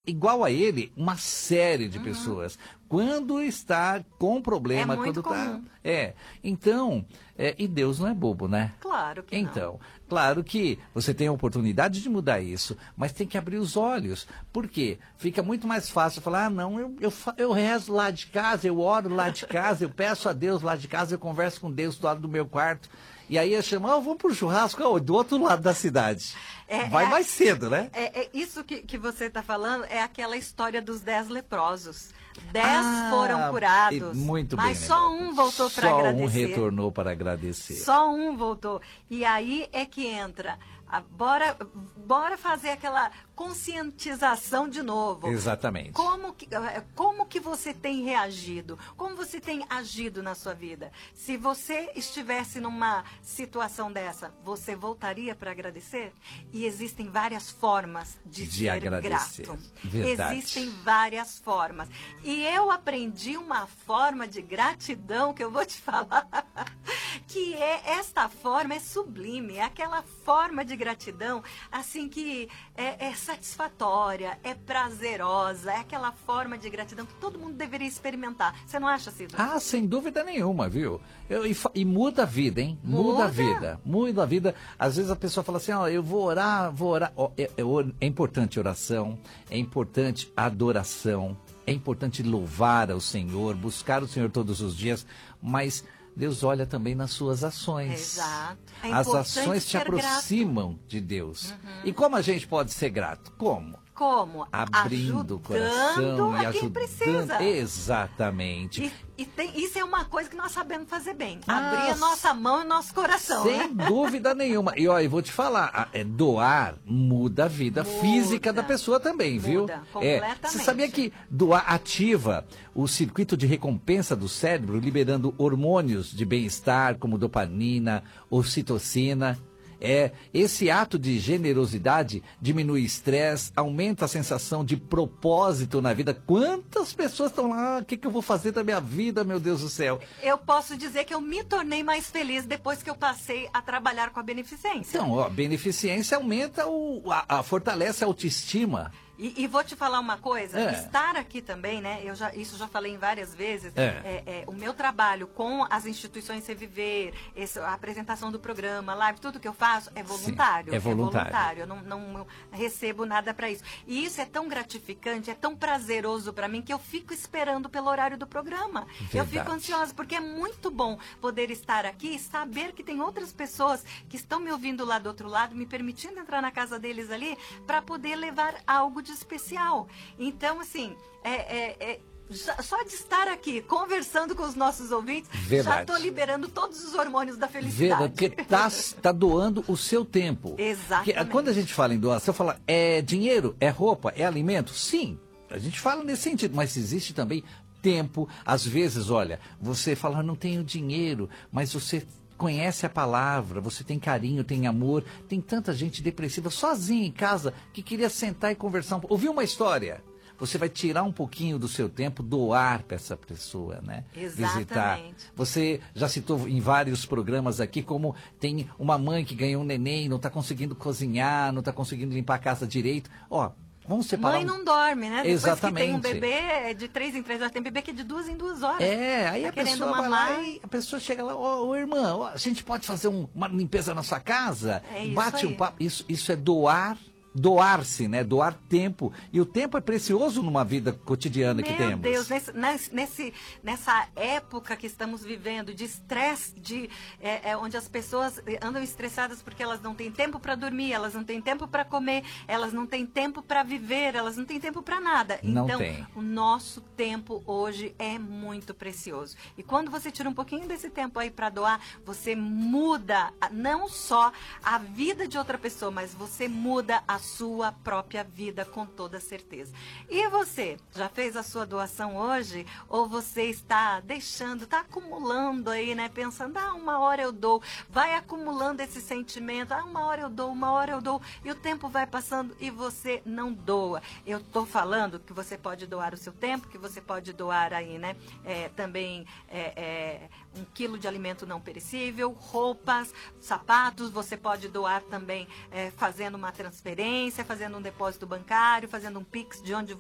igual a ele, uma série de pessoas. Quando está com problema, É muito quando está... comum. Então, e Deus não é bobo, né? Claro que não. Então, claro que você tem a oportunidade de mudar isso, mas tem que abrir os olhos. Por quê? Fica muito mais fácil falar, ah, não, eu rezo lá de casa, eu oro lá de casa, eu peço a Deus lá de casa, eu converso com Deus do lado do meu quarto. E aí eu chamo, vamos pro churrasco do outro lado da cidade. Vai mais cedo, né? Isso que você está falando é aquela história dos 10 leprosos. 10 foram curados, muito mas bem, só um voltou para agradecer. Só um retornou para agradecer. Só um voltou. E aí é que entra... Bora fazer aquela conscientização de novo. Exatamente. Como que você tem reagido? Como você tem agido na sua vida? Se você estivesse numa situação dessa, você voltaria para agradecer? E existem várias formas de ser agradecer. Grato. Verdade. Existem várias formas. E eu aprendi uma forma de gratidão que eu vou te falar, que esta forma é sublime, é aquela forma de gratidão, assim que é satisfatória, é prazerosa, é aquela forma de gratidão que todo mundo deveria experimentar. Você não acha, Cido? Ah, sem dúvida nenhuma, viu? E muda a vida, hein? Muda a vida. Muda a vida. Às vezes a pessoa fala assim, eu vou orar. É importante oração, é importante adoração, é importante louvar ao Senhor, buscar o Senhor todos os dias, mas... Deus olha também nas suas ações. Exato. As ações te aproximam de Deus. E como a gente pode ser grato? Como? Abrindo o coração e ajudando. Precisa. Exatamente. Isso é uma coisa que nós sabemos fazer bem. Abrir a nossa mão e o nosso coração. Sem dúvida nenhuma. E eu vou te falar, doar muda a vida física da pessoa também, viu? Muda, completamente. Você sabia que doar ativa o circuito de recompensa do cérebro, liberando hormônios de bem-estar, como dopamina, ocitocina? Esse ato de generosidade diminui estresse, aumenta a sensação de propósito na vida. Quantas pessoas estão lá, o que eu vou fazer da minha vida, meu Deus do céu? Eu posso dizer que eu me tornei mais feliz depois que eu passei a trabalhar com a beneficência. Então, a beneficência aumenta, fortalece a autoestima. E vou te falar uma coisa, estar aqui também, né? Isso já falei em várias vezes. O meu trabalho com as instituições Reviver, a apresentação do programa, live, tudo que eu faço é voluntário. Sim, é voluntário. Eu não recebo nada para isso. E isso é tão gratificante, é tão prazeroso para mim que eu fico esperando pelo horário do programa. Verdade. Eu fico ansiosa porque é muito bom poder estar aqui e saber que tem outras pessoas que estão me ouvindo lá do outro lado, me permitindo entrar na casa deles ali para poder levar algo de especial. Então, assim, só de estar aqui conversando com os nossos ouvintes, já estou liberando todos os hormônios da felicidade. Porque tá doando o seu tempo. Exatamente. Porque, quando a gente fala em doação, fala, é dinheiro, é roupa, é alimento? Sim, a gente fala nesse sentido, mas existe também tempo. Às vezes, olha, você fala, não tenho dinheiro, mas você... conhece a palavra, você tem carinho, tem amor, tem tanta gente depressiva sozinha em casa que queria sentar e conversar, ouvir uma história. Você vai tirar um pouquinho do seu tempo, doar para essa pessoa, né? Exatamente. Visitar. Você já citou em vários programas aqui como tem uma mãe que ganhou um neném, não está conseguindo cozinhar, não está conseguindo limpar a casa direito. Vamos separar. Mãe não dorme, né? Exatamente. Depois que tem um bebê, de 3 em 3 horas. Tem bebê que é de 2 em 2 horas. Aí a pessoa vai lá e a pessoa chega lá, irmã, a gente pode fazer uma limpeza na sua casa? Bate um papo. Isso é doar-se, né? Doar tempo. E o tempo é precioso numa vida cotidiana que temos. Meu Deus, nessa época que estamos vivendo, de estresse, onde as pessoas andam estressadas porque elas não têm tempo para dormir, elas não têm tempo para comer, elas não têm tempo para viver, elas não têm tempo para nada. Então, o nosso tempo hoje é muito precioso. E quando você tira um pouquinho desse tempo aí para doar, você muda não só a vida de outra pessoa, mas você muda a sua própria vida, com toda certeza. E você, já fez a sua doação hoje? Ou você está acumulando aí, né? Pensando, uma hora eu dou. Vai acumulando esse sentimento, uma hora eu dou, uma hora eu dou. E o tempo vai passando e você não doa. Eu estou falando que você pode doar o seu tempo, que você pode doar aí, né? Também 1 quilo de alimento não perecível, roupas, sapatos. Você pode doar também fazendo uma transferência, fazendo um depósito bancário, fazendo um Pix de onde